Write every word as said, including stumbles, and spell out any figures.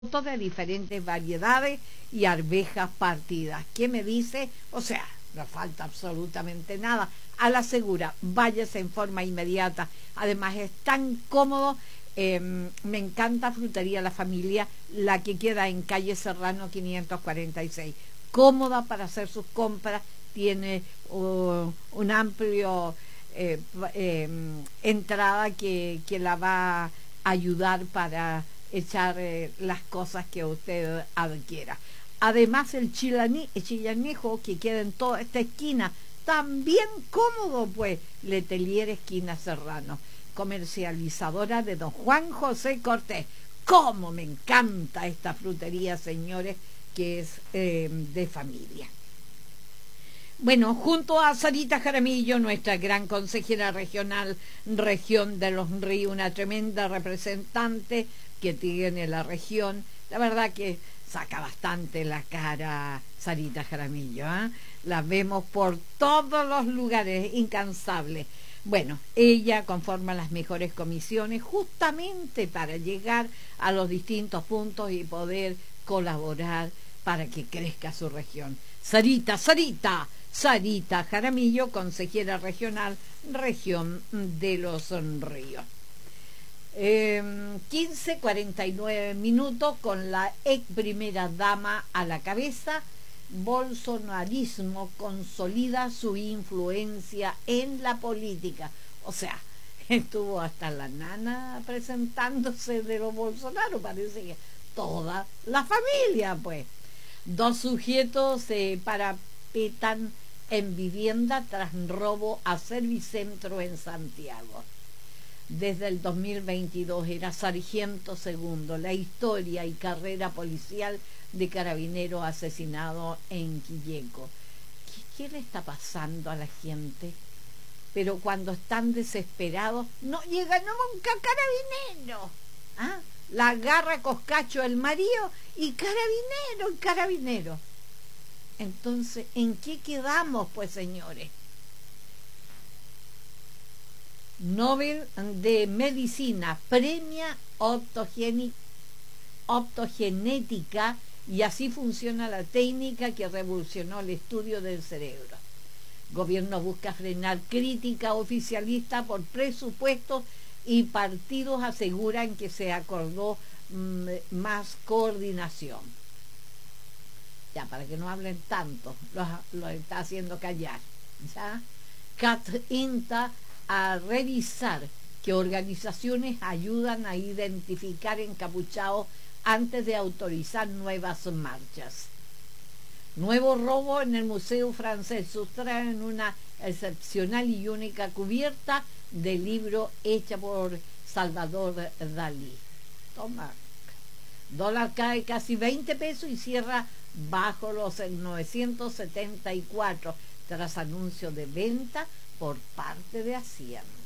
de diferentes variedades y arvejas partidas. ¿Qué me dice? O sea, no falta absolutamente nada. A la segura, váyase en forma inmediata. Además es tan cómodo. Eh, me encanta Frutería La Familia, la que queda en calle Serrano quinientos cuarenta y seis. Cómoda para hacer sus compras, tiene uh, un amplio eh, eh, entrada que, que la va a ayudar para echar eh, las cosas que usted adquiera. Además el chilani, el chillanejo que queda en toda esta esquina, también cómodo, pues, Letelier esquina Serrano, comercializadora de don Juan José Cortés. ¡Cómo me encanta esta frutería, señores, que es eh, de familia! Bueno, junto a Sarita Jaramillo, nuestra gran consejera regional, región de los Ríos, una tremenda representante que tiene la región. La verdad que saca bastante la cara Sarita Jaramillo, ¿eh? La vemos por todos los lugares, incansable. Bueno, ella conforma las mejores comisiones justamente para llegar a los distintos puntos y poder colaborar para que crezca su región. Sarita, Sarita, Sarita Jaramillo, consejera regional, región de los Ríos. Eh, quince cuarenta y nueve minutos con la ex primera dama a la cabeza. Bolsonarismo consolida su influencia en la política. O sea, estuvo hasta la nana presentándose de los Bolsonaro, parece que toda la familia, pues. Dos sujetos se parapetan en vivienda tras robo a Servicentro en Santiago. Desde el dos mil veintidós era sargento segundo, la historia y carrera policial de carabinero asesinado en Quilleco. ¿Qué, qué le está pasando a la gente? Pero cuando están desesperados, no llega nunca carabinero. ¿Ah? La agarra Coscacho el marido y carabinero, y carabinero. Entonces, ¿en qué quedamos, pues, señores? Nobel de Medicina premia optogenética, y así funciona la técnica que revolucionó el estudio del cerebro. Gobierno busca frenar crítica oficialista por presupuestos y partidos aseguran que se acordó mmm, más coordinación. Ya, para que no hablen tanto, los, los está haciendo callar. ¿Ya? Cat INTA a revisar que organizaciones ayudan a identificar encapuchados antes de autorizar nuevas marchas. Nuevo robo en el Museo Francés. Sustraen una excepcional y única cubierta del libro hecha por Salvador Dalí. Toma. Dólar cae casi veinte pesos y cierra bajo los novecientos setenta y cuatro tras anuncio de venta por parte de Hacienda.